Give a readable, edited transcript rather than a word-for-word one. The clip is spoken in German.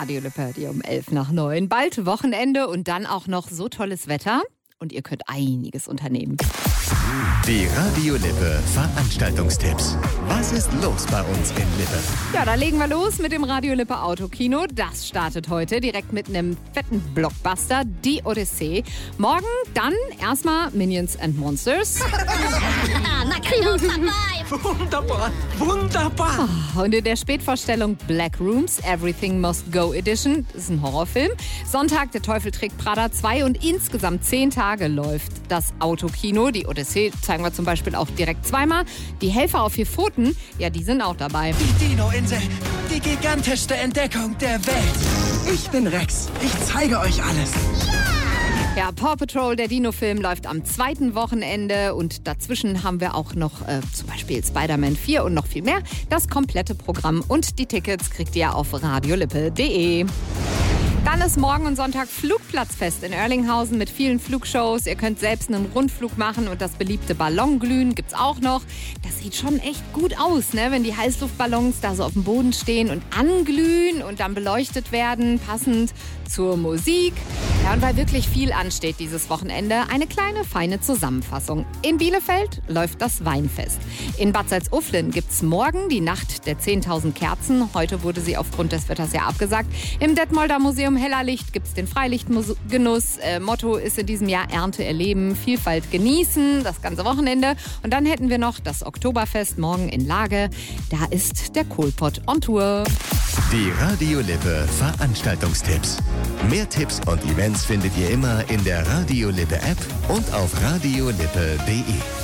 Radio Lippe, die um 8:55. Bald Wochenende und dann auch noch so tolles Wetter. Und ihr könnt einiges unternehmen. Die Radio Lippe Veranstaltungstipps. Was ist los bei uns in Lippe? Ja, da legen wir los mit dem Radio Lippe Autokino. Das startet heute direkt mit einem fetten Blockbuster, Die Odyssee. Morgen dann erstmal Minions and Monsters. Na Kino ist dabei. Wunderbar, wunderbar. Und in der Spätvorstellung Black Rooms, Everything Must Go Edition. Das ist ein Horrorfilm. Sonntag, Der Teufel trägt Prada 2 und insgesamt 10 Tage läuft das Autokino. Die Odyssee zeigen wir zum Beispiel auch direkt zweimal. Die Helfer auf 4 Pfoten, ja, die sind auch dabei. Die Dino-Insel, die gigantischste Entdeckung der Welt. Ich bin Rex, ich zeige euch alles. Ja, Paw Patrol, der Dino-Film, läuft am 2. Wochenende und dazwischen haben wir auch noch zum Beispiel Spider-Man 4 und noch viel mehr. Das komplette Programm und die Tickets kriegt ihr auf radiolippe.de. Dann ist morgen und Sonntag Flugplatzfest in Oerlinghausen mit vielen Flugshows. Ihr könnt selbst einen Rundflug machen und das beliebte Ballonglühen gibt's auch noch. Das sieht schon echt gut aus, ne? Wenn die Heißluftballons da so auf dem Boden stehen und anglühen und dann beleuchtet werden, passend zur Musik. Ja, und weil wirklich viel ansteht dieses Wochenende, eine kleine, feine Zusammenfassung. In Bielefeld läuft das Weinfest. In Bad Salzuflen gibt's morgen die Nacht der 10.000 Kerzen. Heute wurde sie aufgrund des Wetters ja abgesagt. Im Detmolder Museum Hellerlicht gibt's den Freilichtgenuss. Motto ist in diesem Jahr Ernte erleben, Vielfalt genießen, das ganze Wochenende. Und dann hätten wir noch das Oktoberfest morgen in Lage. Da ist der Kohlpott on Tour. Die Radio Lippe Veranstaltungstipps. Mehr Tipps und Events findet ihr immer in der Radio Lippe App und auf radiolippe.de.